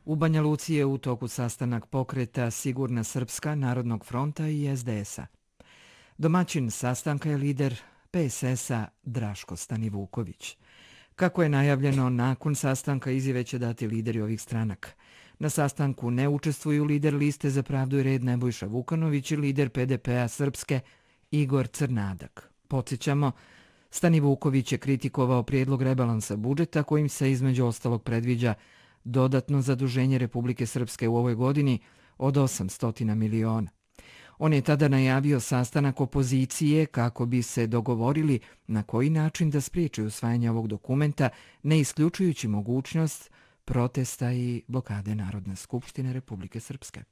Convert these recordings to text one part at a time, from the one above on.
U Banja Luci je u toku sastanak pokreta Sigurna Srpska, Narodnog fronta i SDS-a. Domaćin sastanka je lider PSS-a Draško Stanivuković. Kako je najavljeno, nakon sastanka izjave će dati lideri ovih stranaka. Na sastanku ne učestvuju lider Liste za pravdu i red Nebojša Vukanović i lider PDP-a Srpske Igor Crnadak. Podsjećamo, Stanivuković je kritikovao prijedlog rebalansa budžeta kojim se između ostalog predviđa dodatno zaduženje Republike Srpske u ovoj godini od 800 miliona. On je tada najavio sastanak opozicije kako bi se dogovorili na koji način da spriječe usvajanje ovog dokumenta, ne isključujući mogućnost protesta i blokade Narodne skupštine Republike Srpske.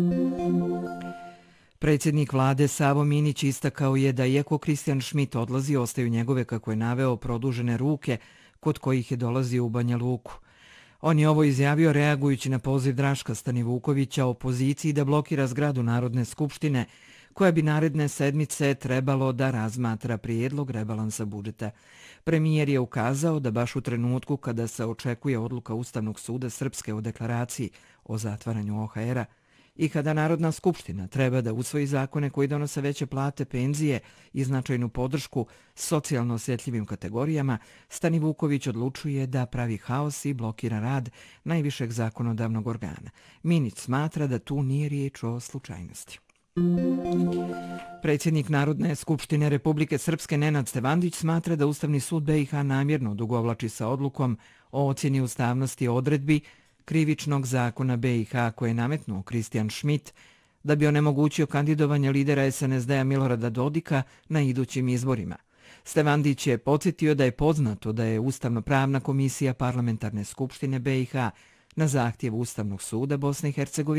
Predsjednik vlade Savo Minić istakao je da iako Kristijan Šmit odlazi, ostaju njegove, kako je naveo, produžene ruke kod kojih je dolazio u Banja Luku. On je ovo izjavio reagujući na poziv Draška Stanivukovića opoziciji da blokira zgradu Narodne skupštine, koja bi naredne sedmice trebalo da razmatra prijedlog rebalansa budžeta. Premijer je ukazao da baš u trenutku kada se očekuje odluka Ustavnog suda Srpske o deklaraciji o zatvaranju OHR-a i kada Narodna skupština treba da usvoji zakone koji donose veće plate, penzije i značajnu podršku socijalno osjetljivim kategorijama, Stanivuković odlučuje da pravi haos i blokira rad najvišeg zakonodavnog organa. Minić smatra da tu nije riječ o slučajnosti. Predsjednik Narodne skupštine Republike Srpske Nenad Stevandić smatra da Ustavni sud BiH namjerno odugovlači sa odlukom o ocjeni ustavnosti odredbi Krivičnog zakona BiH koje je nametnuo Kristijan Šmit da bi onemogućio kandidovanje lidera SNSD-a Milorada Dodika na idućim izborima. Stevandić je podsjetio da je poznato da je Ustavno-pravna komisija Parlamentarne skupštine BiH na zahtjev Ustavnog suda Bosne i Hercegovine